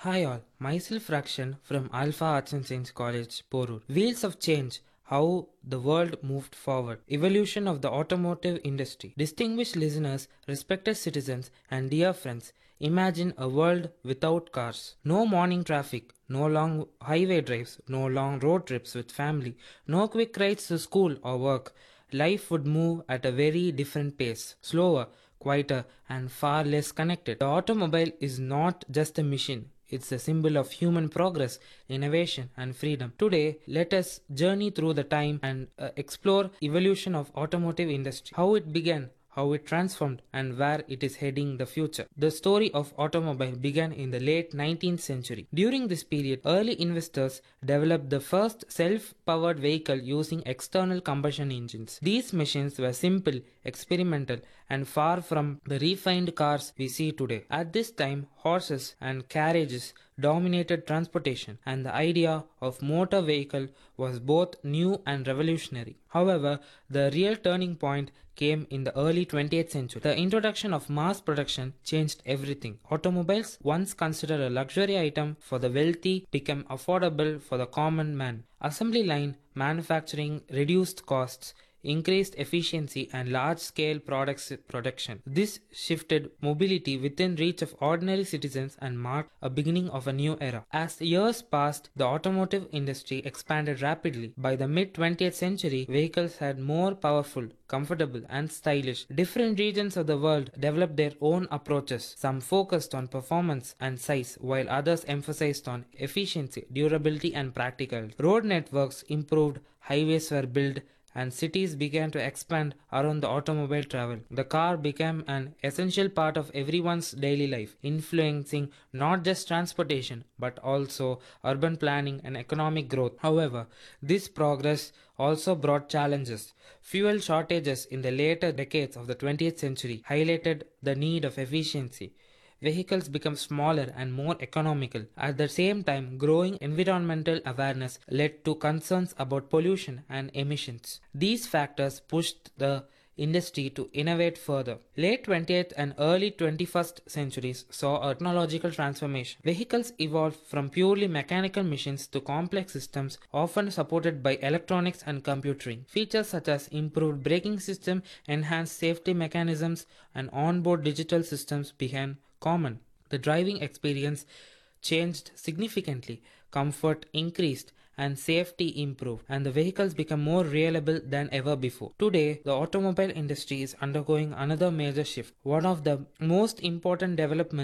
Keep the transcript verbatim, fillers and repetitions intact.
Hi all, myself Rakshan from Alpha Arts and Science College, Porur. Wheels of Change, how the world moved forward. Evolution of the automotive industry. Distinguished listeners, respected citizens, and dear friends, imagine a world without cars. No morning traffic, no long highway drives, no long road trips with family, no quick rides to school or work. Life would move at a very different pace, slower, quieter, and far less connected. The automobile is not just a machine. It's a symbol of human progress, innovation, and freedom. Today, let us journey through the time and uh, explore evolution of automotive industry, how it began, how it transformed, and where it is heading the future. The story of automobile began in the late nineteenth century. During this period, early investors developed the first self-powered vehicle using external combustion engines. These machines were simple, experimental, and far from the refined cars we see today. At this time, horses and carriages dominated transportation, and the idea of motor vehicle was both new and revolutionary. However, the real turning point came in the early twentieth century. The introduction of mass production changed everything. Automobiles, once considered a luxury item for the wealthy, became affordable for the common man. Assembly line manufacturing reduced costs, increased efficiency, and large-scale products production. This shifted mobility within reach of ordinary citizens and marked a beginning of a new era. As the years passed, the automotive industry expanded rapidly. By the mid-twentieth century, vehicles had more powerful, comfortable, and stylish. Different regions of the world developed their own approaches. Some focused on performance and size, while others emphasized on efficiency, durability, and practicality. Road networks improved, highways were built, and cities began to expand around the automobile travel. The car became an essential part of everyone's daily life, influencing not just transportation but also urban planning and economic growth. However, this progress also brought challenges. Fuel shortages in the later decades of the twentieth century highlighted the need of efficiency. Vehicles become smaller and more economical. At the same time, growing environmental awareness led to concerns about pollution and emissions. These factors pushed the industry to innovate further. Late twentieth and early twenty-first centuries saw a technological transformation. Vehicles evolved from purely mechanical machines to complex systems often supported by electronics and computing. Features such as improved braking system, enhanced safety mechanisms, and onboard digital systems became common. The driving experience changed significantly, comfort increased, and safety improved, and the vehicles become more reliable than ever before. Today, the automobile industry is undergoing another major shift. One of the most important developments